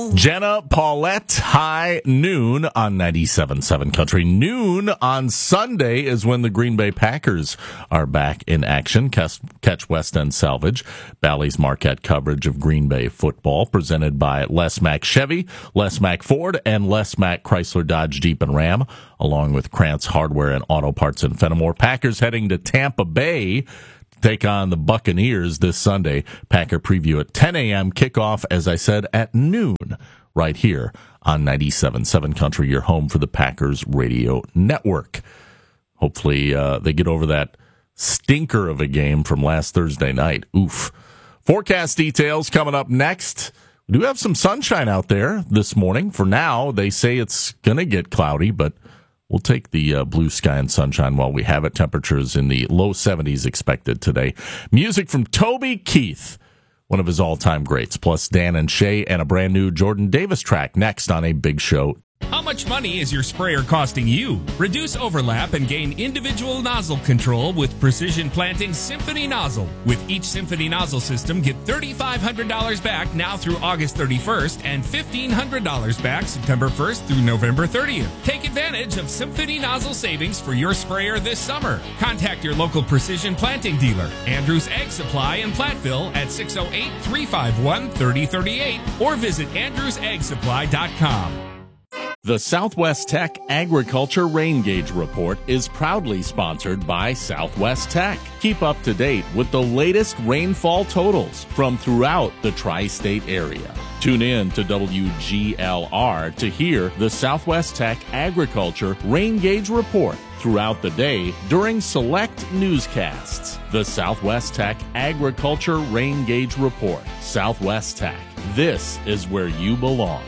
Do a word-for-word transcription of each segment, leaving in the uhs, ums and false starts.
Jenna Paulette, high noon on ninety-seven point seven Country. Noon on Sunday is when the Green Bay Packers are back in action. Catch West End Salvage, Bally's Marquette coverage of Green Bay football, presented by Les Mack Chevy, Les Mack Ford, and Les Mack Chrysler Dodge Jeep and Ram, along with Krantz Hardware and Auto Parts in Fenimore. Packers heading to Tampa Bay take on the Buccaneers this Sunday. Packer preview at ten a.m. Kickoff, as I said, at noon right here on ninety-seven point seven Country, your home for the Packers radio network. Hopefully uh, they get over that stinker of a game from last Thursday night. Oof. Forecast details coming up next. We do have some sunshine out there this morning. For now, they say it's going to get cloudy, but we'll take the uh, blue sky and sunshine while we have it. Temperatures in the low seventies expected today. Music from Toby Keith, one of his all-time greats, plus Dan and Shay, and a brand new Jordan Davis track next on A Big Show. How much money is your sprayer costing you? Reduce overlap and gain individual nozzle control with Precision Planting's Symphony Nozzle. With each Symphony Nozzle system, get three thousand five hundred dollars back now through August thirty-first and fifteen hundred dollars back September first through November thirtieth. Take advantage of Symphony Nozzle savings for your sprayer this summer. Contact your local Precision Planting dealer, Andrews Ag Supply in Platteville at six oh eight, three five one, three oh three eight or visit andrews ag supply dot com. The Southwest Tech Agriculture Rain Gauge Report is proudly sponsored by Southwest Tech. Keep up to date with the latest rainfall totals from throughout the tri-state area. Tune in to W G L R to hear the Southwest Tech Agriculture Rain Gauge Report throughout the day during select newscasts. The Southwest Tech Agriculture Rain Gauge Report. Southwest Tech. This is where you belong.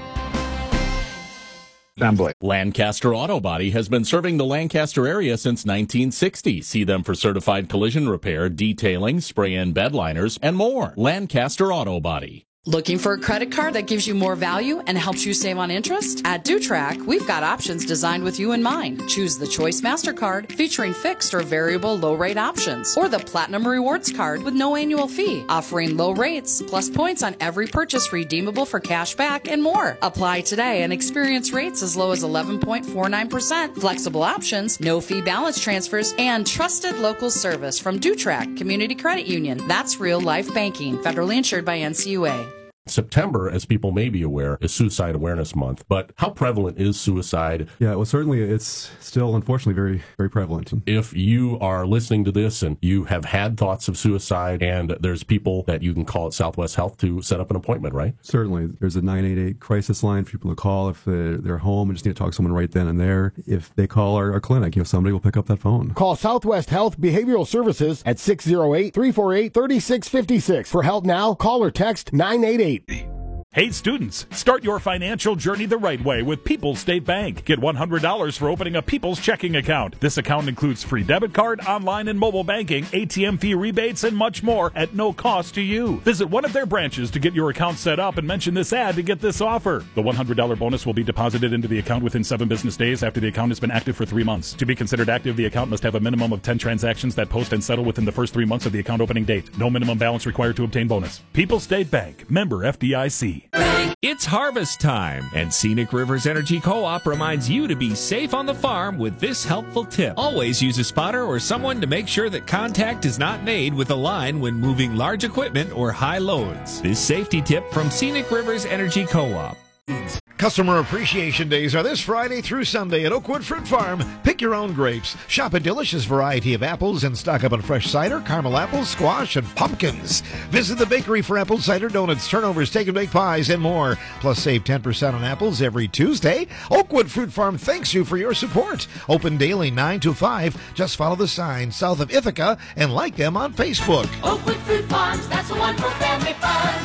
Assembly. Lancaster Auto Body has been serving the Lancaster area since nineteen sixty. See them for certified collision repair, detailing, spray-in bed liners, and more. Lancaster Auto Body. Looking for a credit card that gives you more value and helps you save on interest? At DuTrack, we've got options designed with you in mind. Choose the Choice MasterCard featuring fixed or variable low-rate options, or the Platinum Rewards Card with no annual fee, offering low rates plus points on every purchase redeemable for cash back and more. Apply today and experience rates as low as eleven point four nine percent. Flexible options, no fee balance transfers, and trusted local service from DuTrack Community Credit Union. That's real life banking. Federally insured by N C U A. September, as people may be aware, is Suicide Awareness Month. But how prevalent is suicide? Yeah, well, certainly it's still, unfortunately, very, very prevalent. If you are listening to this and you have had thoughts of suicide, and there's people that you can call at Southwest Health to set up an appointment, right? Certainly. There's a nine eight eight crisis line for people to call if they're, they're home and just need to talk to someone right then and there. If they call our, our clinic, you know, somebody will pick up that phone. Call Southwest Health Behavioral Services at six oh eight, three four eight, three six five six. For help now, call or text nine eight eight. Hey students, start your financial journey the right way with People's State Bank. Get one hundred dollars for opening a People's checking account. This account includes free debit card, online and mobile banking, A T M fee rebates, and much more at no cost to you. Visit one of their branches to get your account set up and mention this ad to get this offer. The one hundred dollars bonus will be deposited into the account within seven business days after the account has been active for three months. To be considered active, the account must have a minimum of ten transactions that post and settle within the first three months of the account opening date. No minimum balance required to obtain bonus. People's State Bank, member F D I C. It's harvest time, and Scenic Rivers Energy Co-op reminds you to be safe on the farm with this helpful tip. Always use a spotter or someone to make sure that contact is not made with a line when moving large equipment or high loads. This safety tip from Scenic Rivers Energy Co-op. Customer Appreciation Days are this Friday through Sunday at Oakwood Fruit Farm. Pick your own grapes. Shop a delicious variety of apples and stock up on fresh cider, caramel apples, squash, and pumpkins. Visit the bakery for apple cider donuts, turnovers, take and bake pies, and more. Plus, save ten percent on apples every Tuesday. Oakwood Fruit Farm thanks you for your support. Open daily nine to five. Just follow the sign south of Ithaca and like them on Facebook. Oakwood Fruit Farms, that's the one for family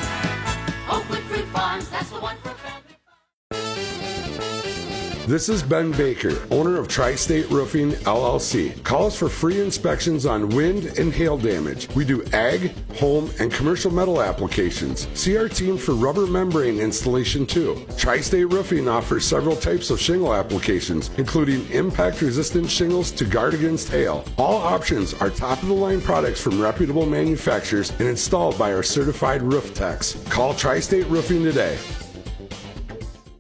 fun. Oakwood Fruit Farms, that's the one for family fun. This is Ben Baker, owner of Tri-State Roofing, L L C. Call us for free inspections on wind and hail damage. We do ag, home, and commercial metal applications. See our team for rubber membrane installation too. Tri-State Roofing offers several types of shingle applications, including impact-resistant shingles to guard against hail. All options are top-of-the-line products from reputable manufacturers and installed by our certified roof techs. Call Tri-State Roofing today.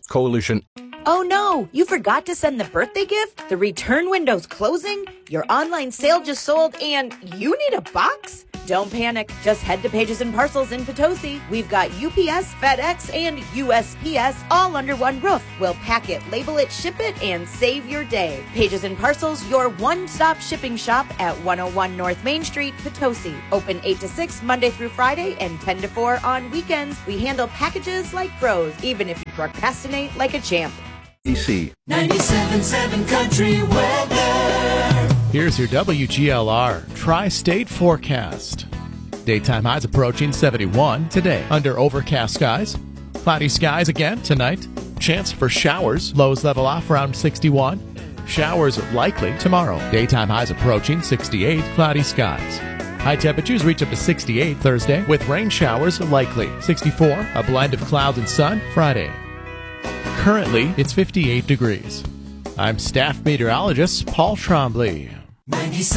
Coalition. Oh no, you forgot to send the birthday gift? The return window's closing? Your online sale just sold and you need a box? Don't panic. Just head to Pages and Parcels in Potosi. We've got U P S, FedEx, and U S P S all under one roof. We'll pack it, label it, ship it, and save your day. Pages and Parcels, your one-stop shipping shop at one oh one North Main Street, Potosi. Open eight to six Monday through Friday and ten to four on weekends. We handle packages like pros, even if you procrastinate like a champ. E C. ninety-seven point seven Country Weather. Here's your W G L R Tri-State forecast. Daytime highs approaching seventy-one today under overcast skies. Cloudy skies again tonight. Chance for showers. Lows level off around sixty-one. Showers likely tomorrow. Daytime highs approaching sixty-eight. Cloudy skies. High temperatures reach up to sixty-eight Thursday with rain showers likely. sixty-four. A blend of clouds and sun Friday. Currently, it's fifty-eight degrees. I'm staff meteorologist Paul Trombley. ninety-seven